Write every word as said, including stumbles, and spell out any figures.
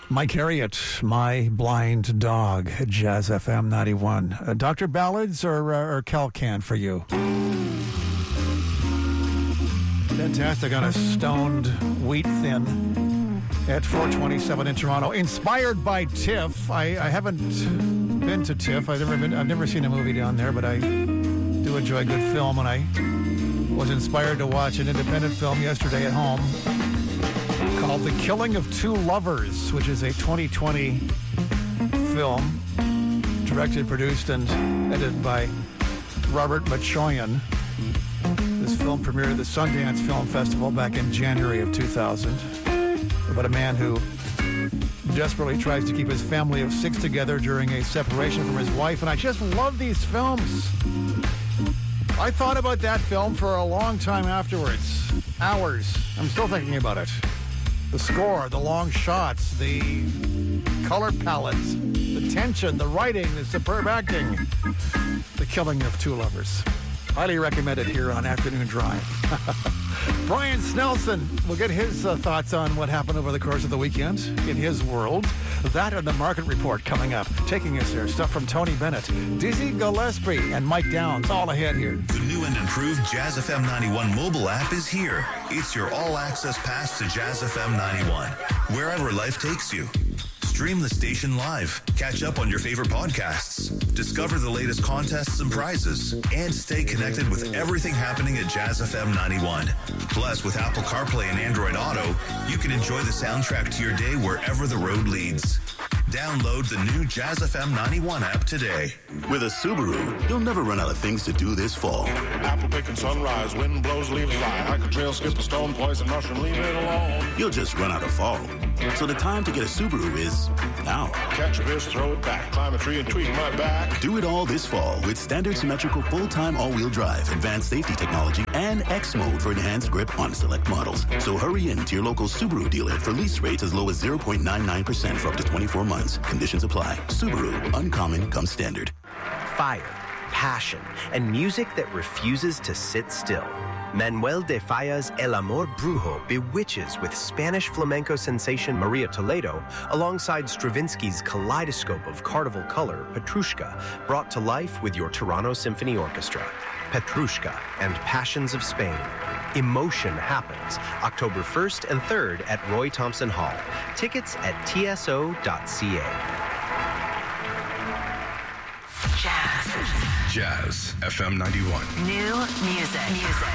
Mike Harriet, My Blind Dog, Jazz F M ninety-one. Uh, Doctor Ballads or, uh, or Calcan for you? Fantastic on a stoned wheat thin at four twenty-seven in Toronto. Inspired by TIFF. I, I haven't been to TIFF. I've never been. I've never seen a movie down there, but I do enjoy good film, and I was inspired to watch an independent film yesterday at home called The Killing of Two Lovers, which is a twenty twenty film directed, produced, and edited by Robert Machoyan. This film premiered at the Sundance Film Festival back in January of two thousand. About a man who desperately tries to keep his family of six together during a separation from his wife, and I just love these films. I thought about that film for a long time afterwards. Hours. I'm still thinking about it. The score, the long shots, the color palette, the tension, the writing, the superb acting. The Killing of Two Lovers. Highly recommended here on Afternoon Drive. Brian Snelson will get his uh, thoughts on what happened over the course of the weekend in his world. That and the market report coming up. Taking us there, stuff from Tony Bennett, Dizzy Gillespie, and Mike Downs, all ahead here. The new and improved Jazz F M ninety-one mobile app is here. It's your all-access pass to Jazz F M ninety-one, wherever life takes you. Stream the station live, catch up on your favorite podcasts, discover the latest contests and prizes, and stay connected with everything happening at Jazz F M ninety-one. Plus, with Apple CarPlay and Android Auto, you can enjoy the soundtrack to your day wherever the road leads. Download the new Jazz F M ninety-one app today. With a Subaru, you'll never run out of things to do this fall. Apple picking sunrise, wind blows, leaves fly. Hike a trail, skip a stone, poison mushroom, leave it alone. You'll just run out of fall. So the time to get a Subaru is now. Catch a fish, throw it back, climb a tree and tweak my back. Do it all this fall with standard symmetrical full-time all-wheel drive, advanced safety technology, and X mode for enhanced grip on select models. So hurry in to your local Subaru dealer for lease rates as low as zero point nine nine percent for up to twenty-four months. Conditions apply. Subaru, uncommon comes standard. Fire, passion, and music that refuses to sit still. Manuel de Falla's El Amor Brujo bewitches with Spanish flamenco sensation Maria Toledo alongside Stravinsky's kaleidoscope of carnival color, Petrushka, brought to life with your Toronto Symphony Orchestra. Petrushka and Passions of Spain. Emotion happens October first and third at Roy Thompson Hall. Tickets at T S O dot C A. Jazz. Jazz F M ninety-one. New music. Music.